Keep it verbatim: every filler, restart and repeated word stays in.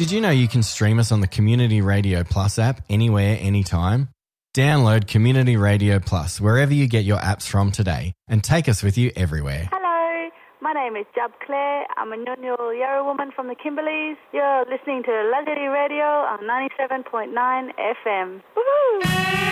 Did you know you can stream us on the Community Radio Plus app anywhere, anytime? Download Community Radio Plus wherever you get your apps from today and take us with you everywhere. Hello, my name is Jab Claire. I'm a Nyunyo Yarra woman from the Kimberleys. You're listening to Lagadi Radio on ninety-seven point nine F M. Woohoo!